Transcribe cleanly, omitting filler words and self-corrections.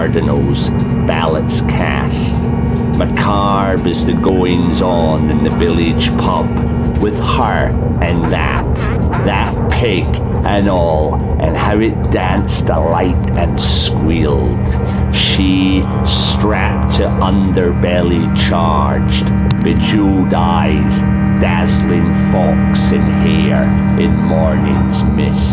cardinals, ballots cast. Macabre is the goings-on in the village pub, with her and that pig and all, and how it danced alight and squealed. She, strapped to underbelly charged, bejeweled eyes, dazzling fox in hair in morning's mist.